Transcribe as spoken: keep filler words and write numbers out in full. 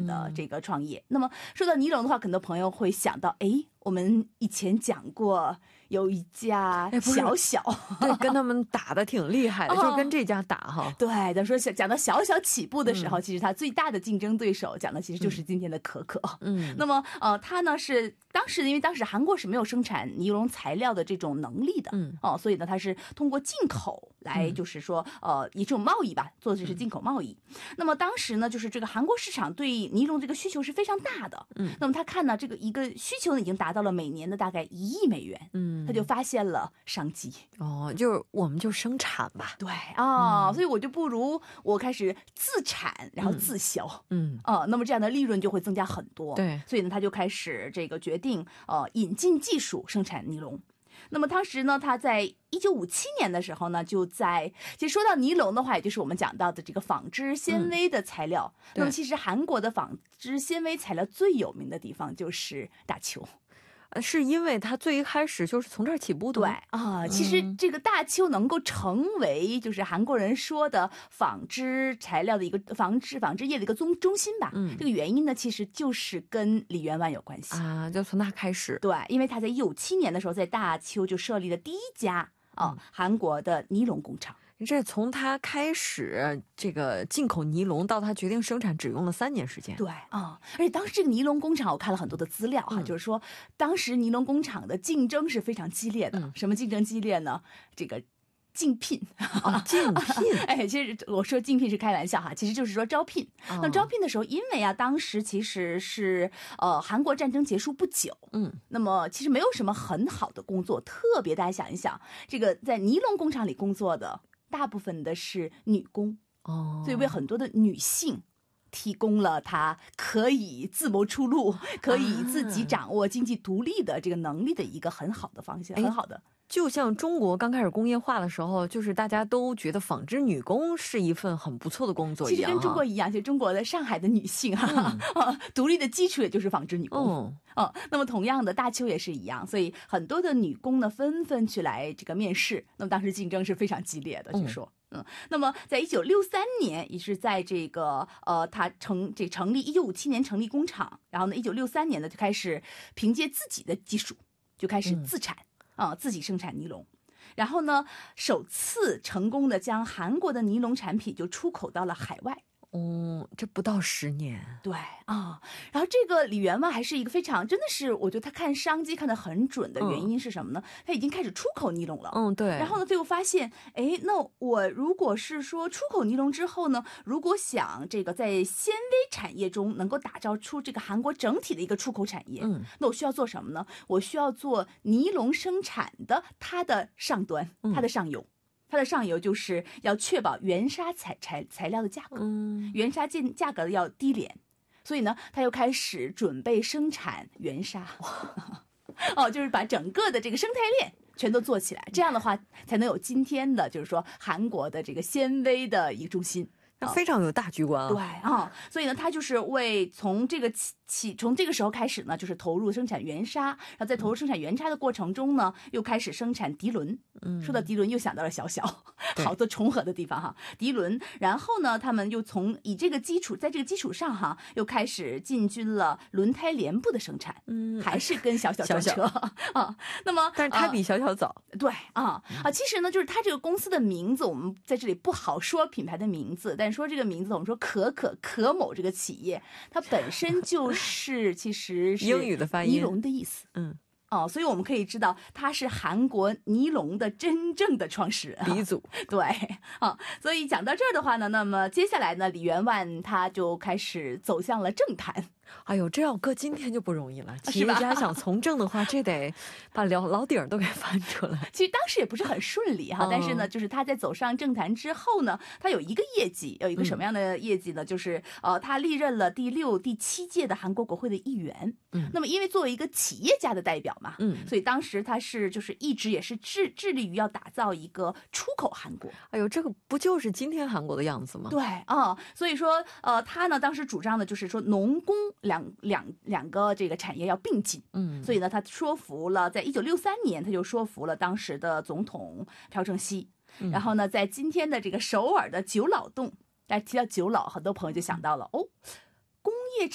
的这个创业。嗯、那么说到尼龙的话，很多朋友会想到，哎，我们以前讲过有一家小小， 对，跟他们打的挺厉害的，哦、就是跟这家打哈。 对，咱说讲到小小起步的时候，嗯、其实他最大的竞争对手讲的其实就是今天的可可。嗯，那么呃，他呢是当时因为当时韩国是没有生产尼龙材料的这种能力的，嗯哦，所以呢，他是通过进口来，就是说、嗯、呃以这种贸易吧，做的是进口贸易。嗯、那么当时呢，就是这个韩国市场对尼龙这个需求是非常大的，嗯，那么他看呢，这个一个需求呢已经达到了每年的大概一亿美元，嗯，他就发现了商机。 哦，就是我们就生产吧， 对啊、哦嗯，所以我就不如我开始自产，然后自销，嗯啊、呃，那么这样的利润就会增加很多。 对， 所以呢，他就开始这个决定呃引进技术生产尼龙。那么当时呢，他在一九五七年的时候呢，就在其实说到尼龙的话，也就是我们讲到的这个纺织纤维的材料。嗯、那么其实韩国的纺织纤维材料最有名的地方就是大邱。 是因为它最一开始就是从这儿起步的。 对啊、呃，其实这个大邱能够成为就是韩国人说的纺织材料的一个纺织纺织业的一个中中心吧。嗯，这个原因呢，其实就是跟李元湾有关系啊，就从他开始。 对，因为他在一九五七年的时候，在大邱就设立了第一家啊、呃、韩国的尼龙工厂。 这从他开始这个进口尼龙到他决定生产只用了三年时间。 对啊、嗯，而且当时这个尼龙工厂我看了很多的资料哈、嗯，就是说当时尼龙工厂的竞争是非常激烈的。嗯、什么竞争激烈呢？这个竞聘哦，竞聘哎，其实我说竞聘是开玩笑哈，其实就是说招聘。哦、那招聘的时候，因为啊，当时其实是呃韩国战争结束不久，嗯，那么其实没有什么很好的工作，特别大家想一想，这个在尼龙工厂里工作的。大部分的是女工哦，所以为很多的女性提供了她可以自谋出路、可以自己掌握经济独立的这个能力的一个很好的方向，很好的。 就像中国刚开始工业化的时候，就是大家都觉得纺织女工是一份很不错的工作一样。 其实跟中国一样，其实中国的上海的女性啊，嗯、独立的基础也就是纺织女工。嗯哦，那么同样的大邱也是一样，所以很多的女工呢纷纷去来这个面试。那么当时竞争是非常激烈的，据说。嗯，那么在一九六三年，也是在这个呃，他成这成立一九五七年成立工厂，然后呢，一九六三年呢就开始凭借自己的技术就开始自产啊、嗯呃，自己生产尼龙，然后呢，首次成功的将韩国的尼龙产品就出口到了海外。 哦，这不到十年。 对啊，然后这个李元湾还是一个非常，真的是我觉得他看商机看得很准的原因是什么呢？嗯、他已经开始出口尼龙了。 嗯，对。 然后呢，最后发现，哎，那我如果是说出口尼龙之后呢，如果想这个在纤维产业中能够打造出这个韩国整体的一个出口产业，嗯，那我需要做什么呢？我需要做尼龙生产的它的上端，它的上游。嗯它的上游就是要确保原纱材材材料的价格，嗯，原纱价价格要低廉，所以呢，他又开始准备生产原纱，哦，就是把整个的这个生态链全都做起来，这样的话才能有今天的，就是说韩国的这个纤维的一个中心。 非常有大局观啊！ 对啊，所以呢，他就是为从这个起起从这个时候开始呢，就是投入生产原纱，然后在投入生产原纱的过程中呢，又开始生产涤纶。嗯，说到涤纶，又想到了小小，好多重合的地方哈。涤纶，然后呢，他们又从以这个基础，在这个基础上哈，又开始进军了轮胎帘布的生产。嗯，还是跟小小专车啊。那么， 但是他比小小早。 呃、对啊啊，其实呢，就是他这个公司的名字，我们在这里不好说品牌的名字，但说这个名字，我们说可可可某这个企业，它本身就是其实是英语的发音， 尼龙的意思。 嗯。 哦，所以我们可以知道他是韩国尼龙的真正的创始人鼻祖。 对啊，所以讲到这儿的话呢，那么接下来呢，李元湾他就开始走向了政坛。 哎呦，这要搁今天就不容易了。企业家想从政的话，这得把老老底儿都给翻出来。 其实当时也不是很顺利哈，嗯、但是呢，就是他在走上政坛之后呢，他有一个业绩，有一个什么样的业绩呢？嗯、就是呃，他历任了第六、第七届的韩国国会的议员。嗯，那么因为作为一个企业家的代表嘛，嗯，所以当时他是就是一直也是致致力于要打造一个出口韩国。 哎呦，这个不就是今天韩国的样子吗？ 对啊、嗯，所以说呃，他呢当时主张的就是说农工。两两两个这个产业要并进，嗯，所以呢，他说服了，在一九六三年，他就说服了当时的总统朴正熙，嗯、然后呢，在今天的这个首尔的九老洞，大家提到九老，很多朋友就想到了，哦，